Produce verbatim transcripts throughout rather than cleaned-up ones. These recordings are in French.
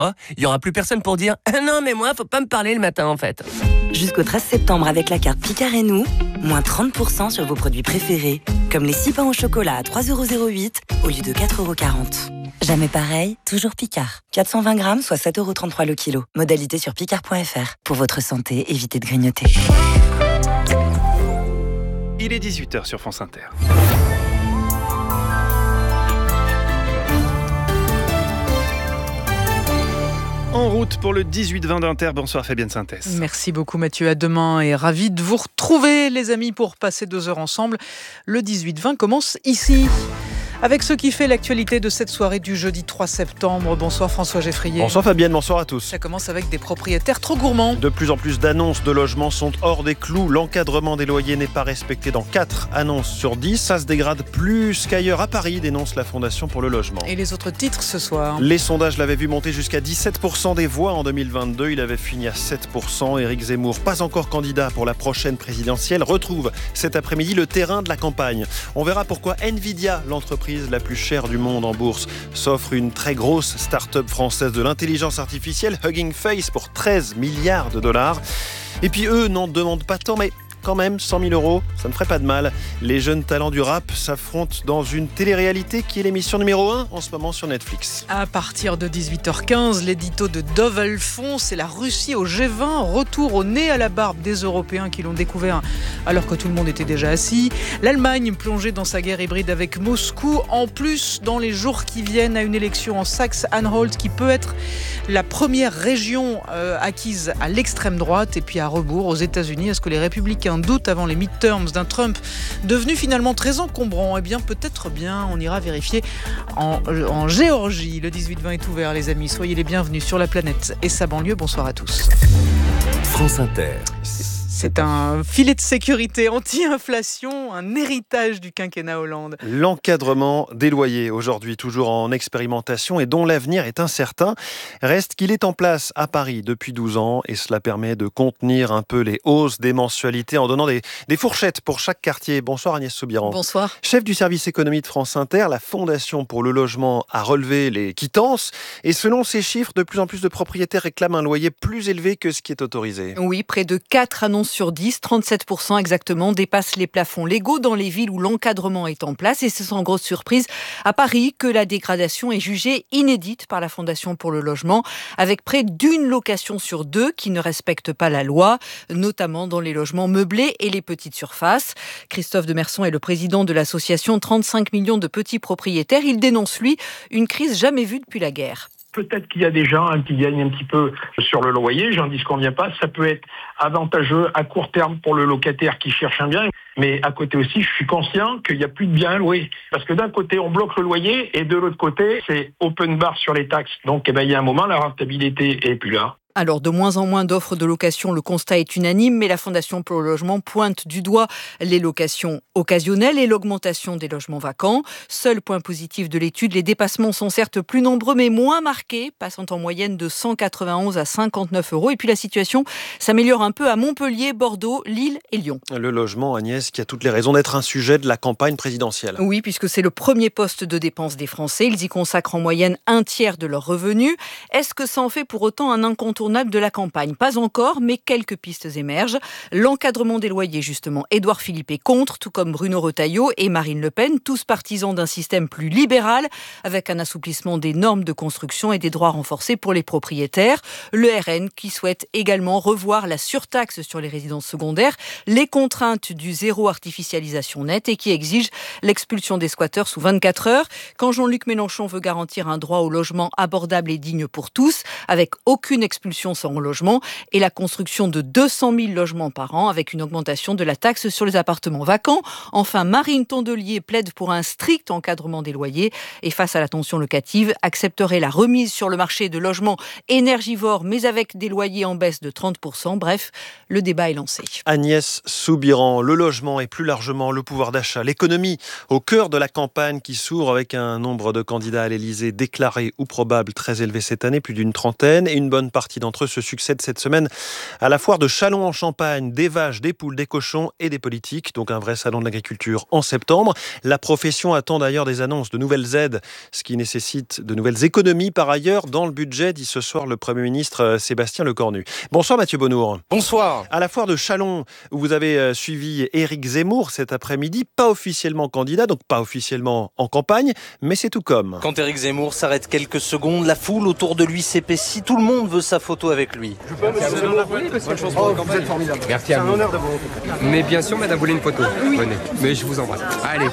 Oh, il n'y aura plus personne pour dire ah « Non, mais moi, faut pas me parler le matin, en fait ». Jusqu'au treize septembre, avec la carte Picard et nous, moins trente pour cent sur vos produits préférés, comme les six pains au chocolat à trois euros zéro huit au lieu de quatre euros quarante. Jamais pareil, toujours Picard. quatre cent vingt grammes, soit sept euros trente-trois le kilo. Modalité sur picard point f r. Pour votre santé, évitez de grignoter. Il est dix-huit heures sur France Inter. En route pour le dix-huit vingt d'Inter. Bonsoir Fabienne Synthèse. Merci beaucoup Mathieu, à demain et ravi de vous retrouver les amis pour passer deux heures ensemble. Le dix-huit vingt commence ici. Avec ce qui fait l'actualité de cette soirée du jeudi trois septembre. Bonsoir François Geffrier. Bonsoir Fabienne, bonsoir à tous. Ça commence avec des propriétaires trop gourmands. De plus en plus d'annonces de logements sont hors des clous. L'encadrement des loyers n'est pas respecté dans quatre annonces sur dix. Ça se dégrade plus qu'ailleurs à Paris, dénonce la Fondation pour le logement. Et les autres titres ce soir? Les sondages l'avaient vu monter jusqu'à dix-sept pour cent des voix en deux mille vingt-deux. Il avait fini à sept pour cent. Éric Zemmour, pas encore candidat pour la prochaine présidentielle, retrouve cet après-midi le terrain de la campagne. On verra pourquoi Nvidia, l'entreprise la plus chère du monde en bourse, s'offre une très grosse start-up française de l'intelligence artificielle, Hugging Face, pour treize milliards de dollars. Et puis eux n'en demandent pas tant, mais quand même, cent mille euros, ça ne ferait pas de mal. Les jeunes talents du rap s'affrontent dans une télé-réalité qui est l'émission numéro un en ce moment sur Netflix. À partir de dix-huit heures quinze, l'édito de Dove Alphonse, c'est la Russie au G vingt, retour au nez à la barbe des Européens qui l'ont découvert alors que tout le monde était déjà assis. L'Allemagne plongée dans sa guerre hybride avec Moscou, en plus dans les jours qui viennent à une élection en Saxe-Anhalt qui peut être la première région euh, acquise à l'extrême droite. Et puis à rebours, aux États-Unis, est-ce que les républicains doutent avant les midterms d'un Trump devenu finalement très encombrant? Eh bien peut-être bien, on ira vérifier en, en Géorgie. Le dix-huit vingt est ouvert les amis, soyez les bienvenus sur la planète et sa banlieue. Bonsoir à tous. France Inter. C'est un filet de sécurité anti-inflation, un héritage du quinquennat Hollande. L'encadrement des loyers, aujourd'hui toujours en expérimentation et dont l'avenir est incertain, reste qu'il est en place à Paris depuis douze ans et cela permet de contenir un peu les hausses des mensualités en donnant des, des fourchettes pour chaque quartier. Bonsoir Agnès Soubiran. Bonsoir. Chef du service économie de France Inter, la Fondation pour le logement a relevé les quittances et selon ces chiffres, de plus en plus de propriétaires réclament un loyer plus élevé que ce qui est autorisé. Oui, près de quatre annonces sur dix, trente-sept pour cent exactement, dépassent les plafonds légaux dans les villes où l'encadrement est en place. Et c'est sans grosse surprise à Paris que la dégradation est jugée inédite par la Fondation pour le logement, avec près d'une location sur deux qui ne respecte pas la loi, notamment dans les logements meublés et les petites surfaces. Christophe Demerson est le président de l'association trente-cinq millions de petits propriétaires. Il dénonce, lui, une crise jamais vue depuis la guerre. Peut-être qu'il y a des gens hein, qui gagnent un petit peu sur le loyer, j'en dis ce qu'on vient pas, ça peut être avantageux à court terme pour le locataire qui cherche un bien, mais à côté aussi, je suis conscient qu'il n'y a plus de biens à louer. Parce que d'un côté, on bloque le loyer, et de l'autre côté, c'est open bar sur les taxes. Donc eh ben, il y a un moment, la rentabilité est plus là. Alors, de moins en moins d'offres de location, le constat est unanime, mais la Fondation pour le logement pointe du doigt les locations occasionnelles et l'augmentation des logements vacants. Seul point positif de l'étude, les dépassements sont certes plus nombreux, mais moins marqués, passant en moyenne de cent quatre-vingt-onze à cinquante-neuf euros. Et puis la situation s'améliore un peu à Montpellier, Bordeaux, Lille et Lyon. Le logement, Agnès, qui a toutes les raisons d'être un sujet de la campagne présidentielle. Oui, puisque c'est le premier poste de dépense des Français. Ils y consacrent en moyenne un tiers de leurs revenus. Est-ce que ça en fait pour autant un incontournable de la campagne? Pas encore, mais quelques pistes émergent. L'encadrement des loyers, justement. Édouard Philippe est contre, tout comme Bruno Retailleau et Marine Le Pen, tous partisans d'un système plus libéral, avec un assouplissement des normes de construction et des droits renforcés pour les propriétaires. Le R N qui souhaite également revoir la surtaxe sur les résidences secondaires, les contraintes du zéro artificialisation nette et qui exige l'expulsion des squatteurs sous vingt-quatre heures. Quand Jean-Luc Mélenchon veut garantir un droit au logement abordable et digne pour tous, avec aucune expulsion sans logement et la construction de deux cent mille logements par an avec une augmentation de la taxe sur les appartements vacants. Enfin, Marine Tondelier plaide pour un strict encadrement des loyers et face à la tension locative, accepterait la remise sur le marché de logements énergivores mais avec des loyers en baisse de trente pour cent. Bref, le débat est lancé. Agnès Soubiran, le logement et plus largement le pouvoir d'achat, l'économie au cœur de la campagne qui s'ouvre avec un nombre de candidats à l'Élysée déclarés ou probables très élevé cette année, plus d'une trentaine et une bonne partie d'entre eux se succèdent cette semaine à la foire de Châlons en Champagne. Des vaches, des poules, des cochons et des politiques. Donc un vrai salon de l'agriculture en septembre. La profession attend d'ailleurs des annonces de nouvelles aides, ce qui nécessite de nouvelles économies par ailleurs dans le budget, dit ce soir le Premier ministre Sébastien Lecornu. Bonsoir Mathieu Bonnour. Bonsoir. À la foire de Châlons, où vous avez suivi Éric Zemmour cet après-midi, pas officiellement candidat, donc pas officiellement en campagne, mais c'est tout comme. Quand Éric Zemmour s'arrête quelques secondes, la foule autour de lui s'épaissit, tout le monde veut sa photo avec lui. Je peux Merci à vous. Oui, parce que je pense oh, vous êtes formidable. Merci à vous. C'est un honneur de vous rencontrer. Mais bien sûr, madame, vous voulez une photo. Oui. Venez. Mais je vous embrasse. Allez.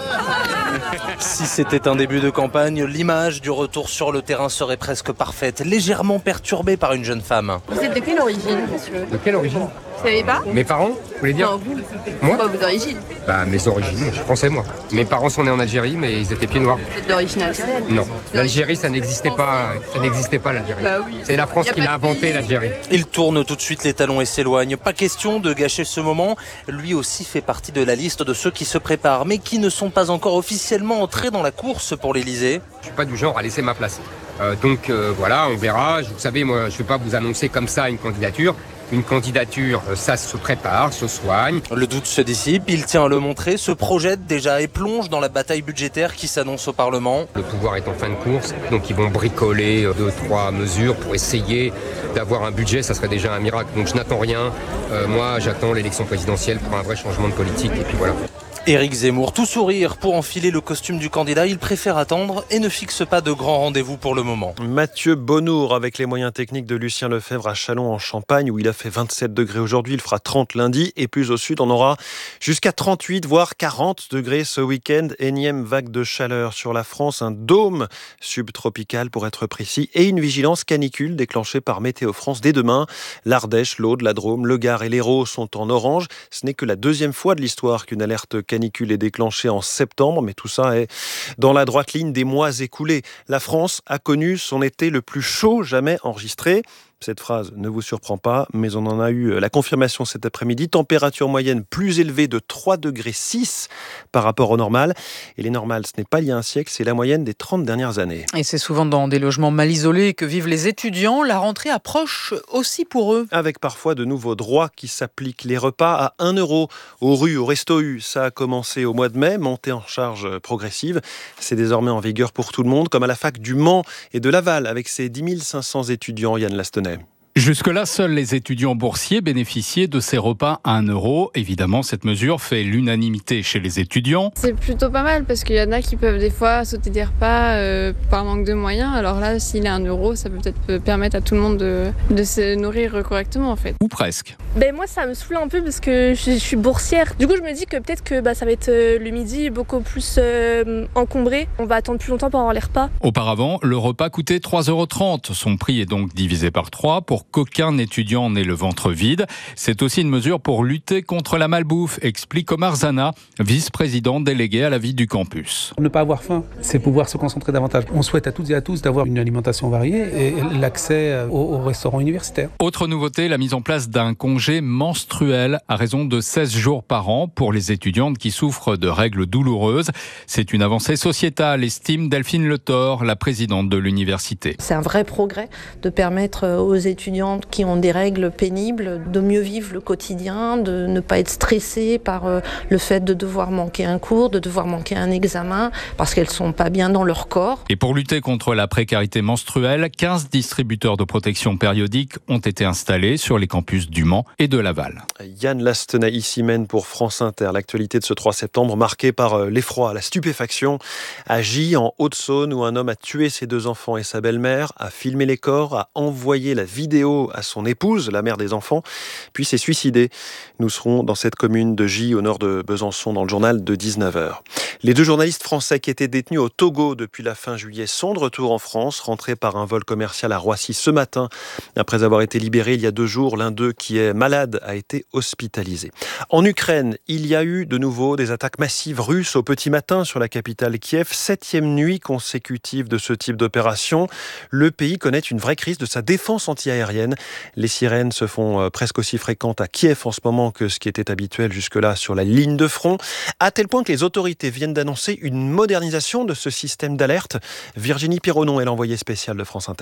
Si c'était un début de campagne, l'image du retour sur le terrain serait presque parfaite, légèrement perturbée par une jeune femme. Vous êtes de quelle origine, monsieur ? De quelle origine ? Vous savez pas ? Mes parents, vous voulez dire ? Non, vous. Moi ? Pas vos origines. Bah, mes origines, je suis français, moi. Mes parents sont nés en Algérie, mais ils étaient pieds noirs. Vous êtes d'origine algérienne ? Non. L'Algérie, ça n'existait pas, ça n'existait pas, l'Algérie. Bah oui. C'est la France qui l'a inventé, l'Algérie. Il tourne tout de suite les talons et s'éloigne. Pas question de gâcher ce moment. Lui aussi fait partie de la liste de ceux qui se préparent, mais qui ne sont pas encore officiellement entrés dans la course pour l'Élysée. Je suis pas du genre à laisser ma place. Euh, donc euh, voilà, on verra. Vous savez, moi, je ne vais pas vous annoncer comme ça une candidature. Une candidature, ça se prépare, se soigne. Le doute se dissipe, il tient à le montrer, se projette déjà et plonge dans la bataille budgétaire qui s'annonce au Parlement. Le pouvoir est en fin de course, donc ils vont bricoler deux, trois mesures pour essayer d'avoir un budget, ça serait déjà un miracle. Donc je n'attends rien. Euh, moi, j'attends l'élection présidentielle pour un vrai changement de politique, et puis voilà. Éric Zemmour, tout sourire pour enfiler le costume du candidat. Il préfère attendre et ne fixe pas de grands rendez-vous pour le moment. Mathieu Bonnour avec les moyens techniques de Lucien Lefebvre à Châlons en Champagne où il a fait vingt-sept degrés aujourd'hui. Il fera trente lundi et plus au sud on aura jusqu'à trente-huit voire quarante degrés ce week-end. Énième vague de chaleur sur la France, un dôme subtropical pour être précis et une vigilance canicule déclenchée par Météo France dès demain. L'Ardèche, l'Aude, la Drôme, le Gard et l'Hérault sont en orange. Ce n'est que la deuxième fois de l'histoire qu'une alerte canicule canicule est déclenchée en septembre, mais tout ça est dans la droite ligne des mois écoulés. La France a connu son été le plus chaud jamais enregistré. Cette phrase ne vous surprend pas, mais on en a eu la confirmation cet après-midi. Température moyenne plus élevée de trois degrés six par rapport au normal. Et les normales, ce n'est pas il y a un siècle, c'est la moyenne des trente dernières années. Et c'est souvent dans des logements mal isolés que vivent les étudiants. La rentrée approche aussi pour eux. Avec parfois de nouveaux droits qui s'appliquent. Les repas à un euro aux rues, au Resto U. Ça a commencé au mois de mai, montée en charge progressive. C'est désormais en vigueur pour tout le monde, comme à la fac du Mans et de Laval, avec ses dix mille cinq cents étudiants. Yann Lastenay. Jusque-là, seuls les étudiants boursiers bénéficiaient de ces repas à un euro. Évidemment, cette mesure fait l'unanimité chez les étudiants. C'est plutôt pas mal parce qu'il y en a qui peuvent des fois sauter des repas euh, par manque de moyens. Alors là, s'il est à un euro, ça peut peut-être permettre à tout le monde de, de se nourrir correctement en fait. Ou presque. Ben moi, ça me saoule un peu parce que je, je suis boursière. Du coup, je me dis que peut-être que bah, ça va être euh, le midi beaucoup plus euh, encombré. On va attendre plus longtemps pour avoir les repas. Auparavant, le repas coûtait trois euros trente. Son prix est donc divisé par trois pour qu'aucun étudiant n'ait le ventre vide. C'est aussi une mesure pour lutter contre la malbouffe, explique Omar Zana, vice-président délégué à la vie du campus. Ne pas avoir faim, c'est pouvoir se concentrer davantage. On souhaite à toutes et à tous d'avoir une alimentation variée et l'accès au, au restaurant universitaire. Autre nouveauté, la mise en place d'un congé menstruel à raison de seize jours par an pour les étudiantes qui souffrent de règles douloureuses. C'est une avancée sociétale, estime Delphine Le Thor, la présidente de l'université. C'est un vrai progrès de permettre aux étudiantes qui ont des règles pénibles de mieux vivre le quotidien, de ne pas être stressées par le fait de devoir manquer un cours, de devoir manquer un examen, parce qu'elles ne sont pas bien dans leur corps. Et pour lutter contre la précarité menstruelle, quinze distributeurs de protection périodique ont été installés sur les campus du Mans et de Laval. Yann Lastenay, ici mène pour France Inter. L'actualité de ce trois septembre marquée par l'effroi, la stupéfaction. À Gy, en Haute-Saône, où un homme a tué ses deux enfants et sa belle-mère, a filmé les corps, a envoyé la vidéo à son épouse, la mère des enfants, puis s'est suicidé. Nous serons dans cette commune de Gy, au nord de Besançon, dans le journal de dix-neuf heures. Les deux journalistes français qui étaient détenus au Togo depuis la fin juillet sont de retour en France, rentrés par un vol commercial à Roissy ce matin. Après avoir été libérés il y a deux jours, l'un d'eux qui est malade a été hospitalisé. En Ukraine, il y a eu de nouveau des attaques massives russes au petit matin sur la capitale Kiev. Septième nuit consécutive de ce type d'opération. Le pays connaît une vraie crise de sa défense antiaérienne. Les sirènes se font presque aussi fréquentes à Kiev en ce moment que ce qui était habituel jusque-là sur la ligne de front, à tel point que les autorités viennent d'annoncer une modernisation de ce système d'alerte. Virginie Pironon est l'envoyée spéciale de France Inter.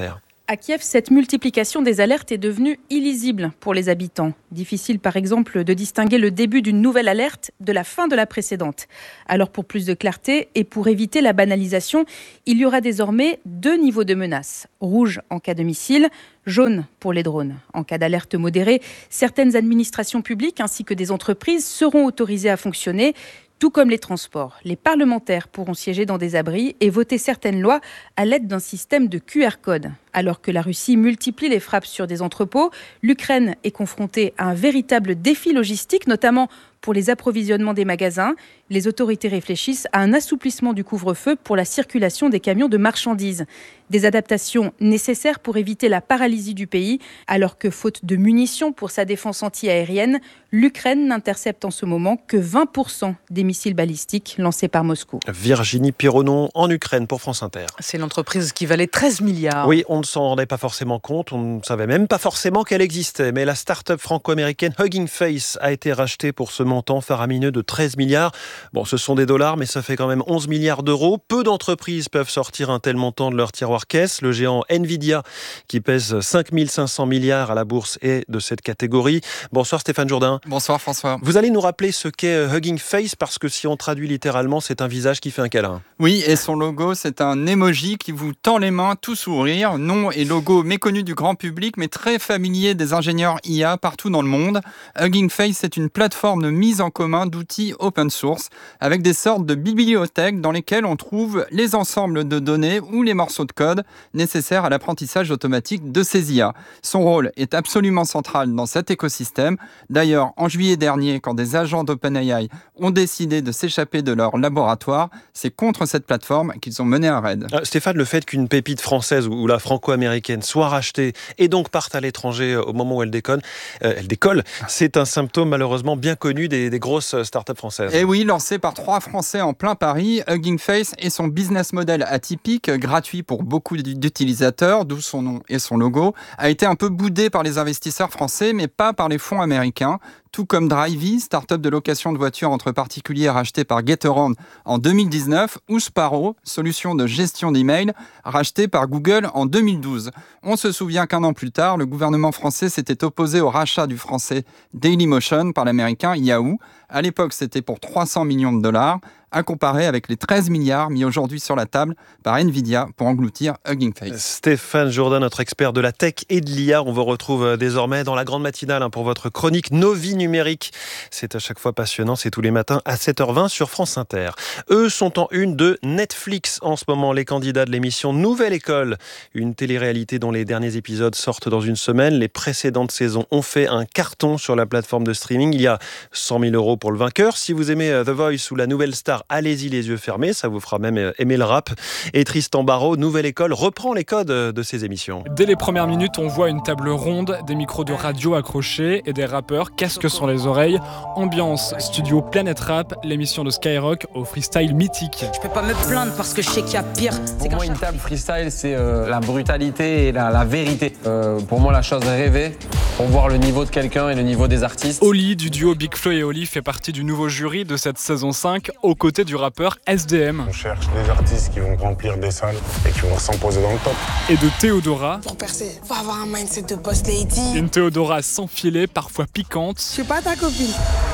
À Kiev, cette multiplication des alertes est devenue illisible pour les habitants. Difficile par exemple de distinguer le début d'une nouvelle alerte de la fin de la précédente. Alors pour plus de clarté et pour éviter la banalisation, il y aura désormais deux niveaux de menaces. Rouge en cas de missile, jaune pour les drones. En cas d'alerte modérée, certaines administrations publiques ainsi que des entreprises seront autorisées à fonctionner. Tout comme les transports, les parlementaires pourront siéger dans des abris et voter certaines lois à l'aide d'un système de Q R code. Alors que la Russie multiplie les frappes sur des entrepôts, l'Ukraine est confrontée à un véritable défi logistique, notamment pour les approvisionnements des magasins. Les autorités réfléchissent à un assouplissement du couvre-feu pour la circulation des camions de marchandises. Des adaptations nécessaires pour éviter la paralysie du pays, alors que faute de munitions pour sa défense anti-aérienne, l'Ukraine n'intercepte en ce moment que vingt pour cent des missiles balistiques lancés par Moscou. Virginie Pironon en Ukraine pour France Inter. C'est l'entreprise qui valait treize milliards. Oui, on ne s'en rendait pas forcément compte, on ne savait même pas forcément qu'elle existait. Mais la start-up franco-américaine Hugging Face a été rachetée pour ce montant faramineux de treize milliards. Bon, ce sont des dollars, mais ça fait quand même onze milliards d'euros. Peu d'entreprises peuvent sortir un tel montant de leur tiroir caisse. Le géant Nvidia, qui pèse cinq mille cinq cents milliards à la bourse, est de cette catégorie. Bonsoir Stéphane Jourdain. Bonsoir François. Vous allez nous rappeler ce qu'est Hugging Face, parce que si on traduit littéralement, c'est un visage qui fait un câlin. Oui, et son logo, c'est un emoji qui vous tend les mains, tout sourire. Nom et logo méconnu du grand public, mais très familier des ingénieurs I A partout dans le monde. Hugging Face, c'est une plateforme de mise en commun d'outils open source, avec des sortes de bibliothèques dans lesquelles on trouve les ensembles de données ou les morceaux de code nécessaires à l'apprentissage automatique de ces I A. Son rôle est absolument central dans cet écosystème. D'ailleurs, en juillet dernier, quand des agents d'OpenAI ont décidé de s'échapper de leur laboratoire, c'est contre cette plateforme qu'ils ont mené un raid. Euh, Stéphane, le fait qu'une pépite française ou la franco-américaine soit rachetée et donc parte à l'étranger au moment où elle déconne, euh, elle décolle, c'est un symptôme malheureusement bien connu des, des grosses startups françaises. Et oui, lancé par trois Français en plein Paris, Hugging Face et son business model atypique, gratuit pour beaucoup d'utilisateurs, d'où son nom et son logo, a été un peu boudé par les investisseurs français, mais pas par les fonds américains. Tout comme Drivey, start-up de location de voitures entre particuliers rachetée par Getaround en deux mille dix-neuf, ou Sparrow, solution de gestion d'email, rachetée par Google en deux mille douze. On se souvient qu'un an plus tard, le gouvernement français s'était opposé au rachat du français Dailymotion par l'américain Yahoo. À l'époque, c'était pour trois cents millions de dollars, à comparer avec les treize milliards mis aujourd'hui sur la table par Nvidia pour engloutir Hugging Face. Stéphane Jourdain, notre expert de la tech et de l'I A, on vous retrouve désormais dans la grande matinale pour votre chronique Nos vies numériques. C'est à chaque fois passionnant, c'est tous les matins à sept heures vingt sur France Inter. Eux sont en une de Netflix en ce moment, les candidats de l'émission Nouvelle École, une télé-réalité dont les derniers épisodes sortent dans une semaine. Les précédentes saisons ont fait un carton sur la plateforme de streaming. Il y a cent mille euros pour le vainqueur. Si vous aimez The Voice ou La Nouvelle Star, allez-y les yeux fermés, ça vous fera même aimer le rap. Et Tristan Barraud, Nouvelle École, reprend les codes de ses émissions. Dès les premières minutes, on voit une table ronde, des micros de radio accrochés et des rappeurs casques sur les oreilles. Ambiance studio Planète Rap, l'émission de Skyrock au freestyle mythique. Je peux pas me plaindre parce que je sais qu'il y a pire. Pour moi, une table freestyle, c'est euh, la brutalité et la, la vérité. Euh, pour moi, la chose rêvée, pour voir le niveau de quelqu'un et le niveau des artistes. Oli du duo Big Flo et Oli fait partie du nouveau jury de cette saison cinq, aux côtés du rappeur S D M. On cherche des artistes qui vont remplir des salles et qui vont s'imposer dans le top. Et de Théodora. Pour percer, faut avoir un mindset de boss lady. Une Théodora sans filet, parfois piquante. Je suis pas ta copine.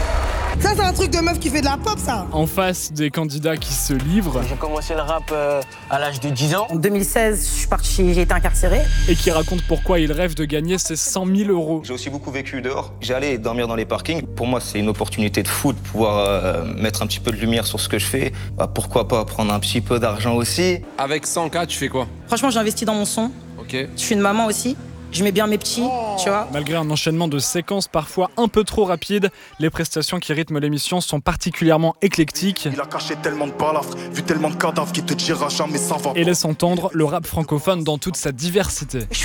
Ça, c'est un truc de meuf qui fait de la pop, ça. En face des candidats qui se livrent. J'ai commencé le rap euh, à l'âge de dix ans. En deux mille seize, je suis parti, j'ai été incarcéré. Et qui racontent pourquoi ils rêvent de gagner ces cent mille euros. J'ai aussi beaucoup vécu dehors. J'allais dormir dans les parkings. Pour moi, c'est une opportunité de fou de pouvoir euh, mettre un petit peu de lumière sur ce que je fais. Bah, pourquoi pas prendre un petit peu d'argent aussi. Avec cent K, tu fais quoi? Franchement, j'ai investi dans mon son. Ok. Je suis une maman aussi. Je mets bien mes petits, tu vois. Malgré un enchaînement de séquences parfois un peu trop rapides, les prestations qui rythment l'émission sont particulièrement éclectiques. Il a caché tellement de balafres, vu tellement de cadavres qui te dira jamais ça va. Et laisse entendre le rap francophone dans toute sa diversité.